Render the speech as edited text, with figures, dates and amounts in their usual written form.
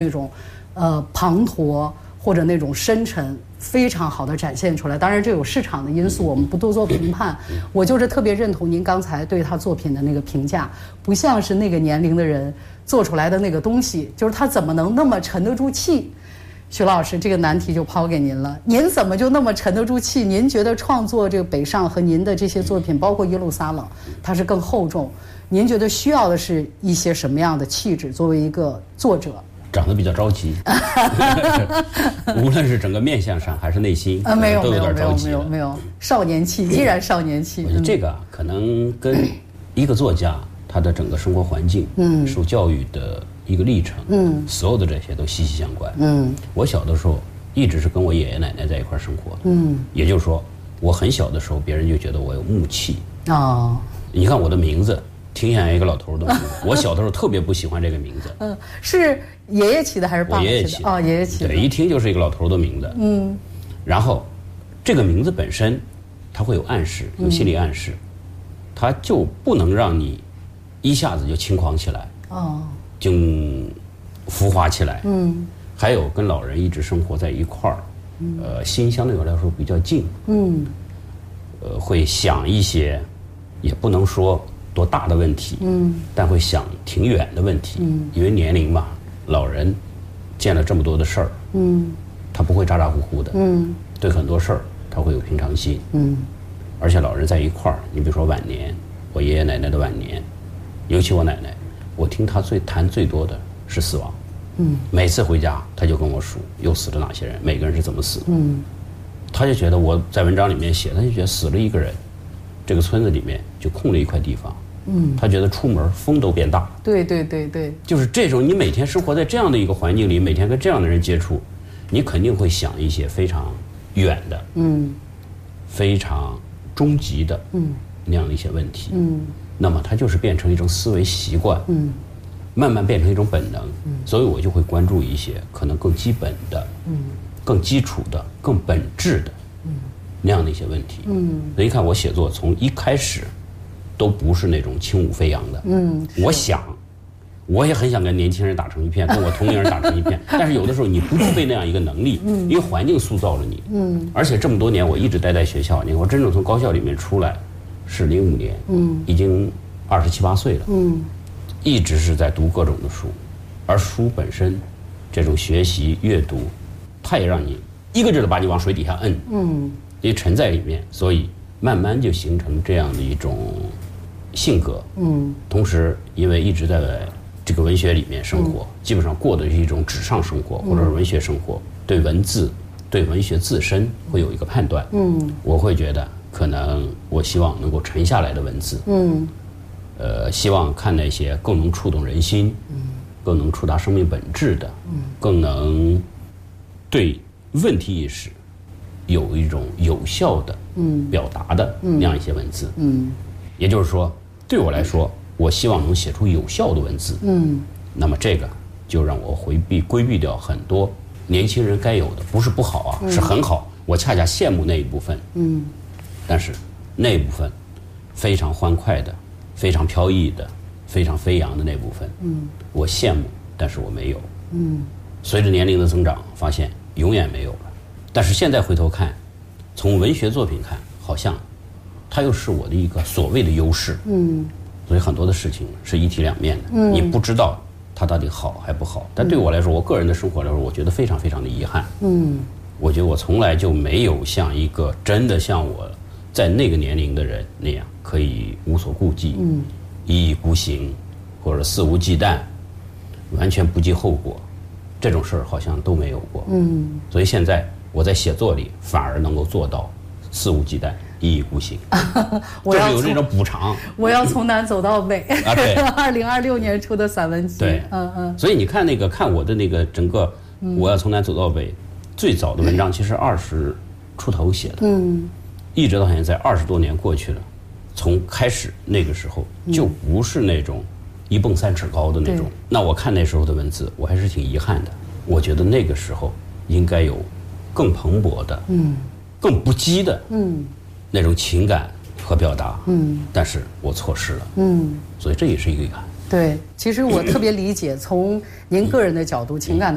那种滂沱或者那种深沉，非常好的展现出来。当然这有市场的因素，我们不多做评判。我就是特别认同您刚才对他作品的那个评价，不像是那个年龄的人做出来的那个东西，就是他怎么能那么沉得住气。徐老师，这个难题就抛给您了，您怎么就那么沉得住气？您觉得创作这个北上和您的这些作品，包括耶路撒冷，它是更厚重，您觉得需要的是一些什么样的气质？作为一个作者， 长得比较着急，无论是整个面相上还是内心， 没有都有点着急。 没有，少年气，依然少年气。 我觉得这个可能跟一个作家他的整个生活环境，受教育的一个历程，所有的这些都息息相关。我小的时候一直是跟我爷爷奶奶在一块生活的，也就是说，我很小的时候，别人就觉得我有木气。哦，你看我的名字。挺像一个老头的名字，我小的时候特别不喜欢这个名字。 是爷爷起的还是爸爸起的？ 我爷爷起的。 哦，爷爷起的。 对，一听就是一个老头的名字。然后，这个名字本身，它会有暗示，有心理暗示，它就不能让你一下子就轻狂起来，就浮华起来。还有跟老人一直生活在一块儿，心相对我来说比较静。会想一些，也不能说多大的问题，但会想挺远的问题，因为年龄嘛，老人见了这么多的事儿，他不会咋咋呼呼的，对很多事儿他会有平常心，而且老人在一块儿，你比如说晚年，我爷爷奶奶的晚年，尤其我奶奶，我听她谈最多的是死亡，每次回家他就跟我数又死了哪些人，每个人是怎么死，他就觉得我在文章里面写，他就觉得死了一个人。这个村子里面就空了一块地方，他觉得出门风都变大了。对，就是这种你每天生活在这样的一个环境里，每天跟这样的人接触，你肯定会想一些非常远的，非常终极的，那样的一些问题。那么它就是变成一种思维习惯，慢慢变成一种本能，所以我就会关注一些可能更基本的，更基础的、更本质的。那样的一些问题，所以看我写作从一开始都不是那种轻舞飞扬的，我也很想跟年轻人打成一片，跟我同龄人打成一片，但是有的时候你不具备那样一个能力，因为环境塑造了你，而且这么多年我一直待在学校，你看我真正从高校里面出来是05年，已经27、8岁了，一直是在读各种的书，而书本身这种学习阅读，它也让你一个劲的把你往水底下摁，因为沉在里面，所以慢慢就形成这样的一种性格。同时因为一直在这个文学里面生活，基本上过的是一种纸上生活或者是文学生活，对文字、对文学自身会有一个判断。我会觉得可能我希望能够沉下来的文字，希望看那些更能触动人心，更能触达生命本质的，更能对问题意识有一种有效的表达的那样一些文字，也就是说，对我来说，我希望能写出有效的文字，那么这个就让我规避掉很多年轻人该有的，不是不好啊，是很好，我恰恰羡慕那一部分，但是那一部分非常欢快的、非常飘逸的、非常飞扬的那部分，我羡慕，但是我没有，随着年龄的增长，发现永远没有了。但是现在回头看，从文学作品看，好像它又是我的一个所谓的优势。所以很多的事情是一体两面的，你不知道它到底好还不好。但对我来说，我个人的生活来说，我觉得非常非常的遗憾。我觉得我从来就没有像一个真的像我在那个年龄的人那样，可以无所顾忌，一意孤行，或者肆无忌惮，完全不计后果。这种事儿好像都没有过，所以现在我在写作里反而能够做到肆无忌惮、一意孤行，就是有这种补偿。 我要从南走到北啊，对 ，2026年出的散文集， 对，所以你看看我的那个整个，我要从南走到北，最早的文章其实20出头写的，一直到现在20多年过去了，从开始那个时候就不是那种一蹦3尺高的那种。那我看那时候的文字，我还是挺遗憾的。我觉得那个时候应该有更蓬勃的，更不羁的，那种情感和表达，但是我错失了，所以这也是一个遗憾。 对，其实我特别理解，从您个人的角度，情感的